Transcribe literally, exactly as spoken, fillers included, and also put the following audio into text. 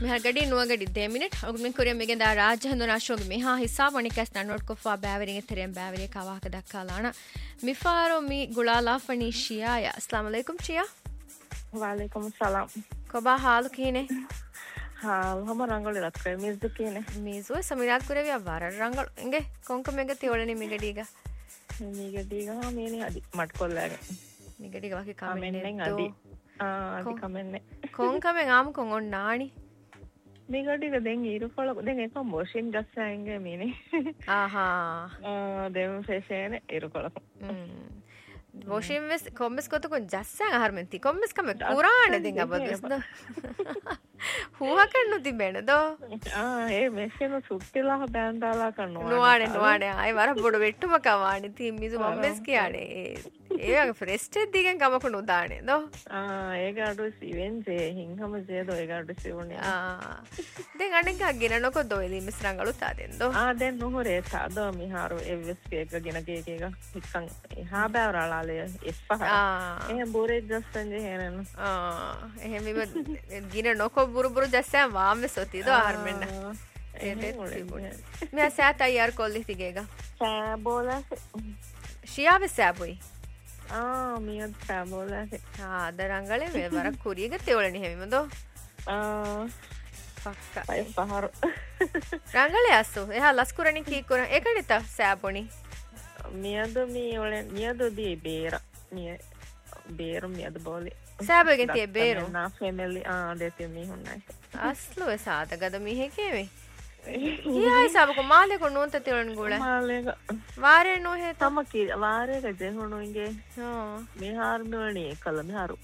මෙහා ගඩි නුවගඩි දෙ මිනිට් ඔගුමින් කුරිය මෙගෙන් දා රාජ්‍යහඳුනා ශෝග මෙහා හිසා වණිකස් නන්නොට් කොෆා බෑවරින් එතරෙන් බෑවරිය කවාහක දක්කාලාන මිෆාරෝ මි ගුලාලා ෆනි ෂියාය අස්ලාම අලයිකුම් ෂියා वालेकुम सलाम කොබා हाल කීනේ हाल हम रंगोली रत करे मीज दुकीने මීසුව සමිරාත් කුරේ වර රංගල ඉංගේ කොංක මෙග තියොලනි මිගඩීග මිගඩීග මේනි අදි මට් කොල්ලාගේ මිගඩීග වකි කමෙන්නේ අදි ආ අදි කමෙන්නේ කොංකමෙන් ආම කොං ඔන්න නානි මිගඩීග දෙන් ඉරුකොල දෙන් එක මොෂින් ගස්සයින්ගේ මේනි ආහා ආ දෙන් ෆෙෂේන ඉරුකොල වොෂින් වෙස් කොම්මස් කොතකොන් ජස්සන් අහර්මෙන්ති කොම්මස් කම කුරාණ දෙන් අබදස්ද හුවකන්නු තිබෙනද ආ ඒ මෙෂින සුට්ටිලා බෑන්දාලා කරනවා නුවානේ නුවානේ අය වර බොඩ වෙට්ටුම කවානේ ති මිසු මම්මස් කියානේ ඒ වගේ ෆ්‍රෙස්ට් දිගෙන් කමක නුදානේ දෝ ආ ඒක අඩු සිවෙන් ජේ හින්හම ජේ දෝ ඒක අඩු සිවුනේ ආ දෙන් අනෙක ගෙන නොකො දොයිලි මිස්රංගලු තාදෙන් දෝ ආ දෙන් නොහොරේ තාදෝ මිහාරු එවස් කේක ගෙන කේකේක හික්කන් හා බෑවරාලාලේ එප්පහ ආ එහෙන් බොරේ ජස්සන් ජේ හේනන ආ එහෙන් විම ගින නොකො බුරු බුරු ජස්සන් වාම්මේ සොති දෝ අහර්මෙන්න ඒ දෙත් මෙයා සෑ තයාර කොල්ලි තිගේග සෑ බෝලා ෂියාවේ සෑබුයි ආ මියත් සෑ බෝලා ආ දරංගලේ මේ වර කුරියක තෙවලනි හැමිම දෝ ආ පක්ක අය පහර රංගලේ අස්සු එහා ලස්කුරණි කී කුර ඒකනිත සෑබොනි මියද මේ ඔලෙන් මියද දී බේර මිය බේර මියද බෝලේ සෑබගෙන් තිය බේරු නා ෆැමිලි ආ දෙති මි හොන්නයි අස්ලු ඒ සාතගද මිහෙකේවේ කියායි සබක මාලේක නෝන්ත තෙලන් ගුල මාලේක වාරේ නොහෙ තම කි වාරේක දෙහුණු ඉගේ හා මිහාර නොණි කල මිහාරු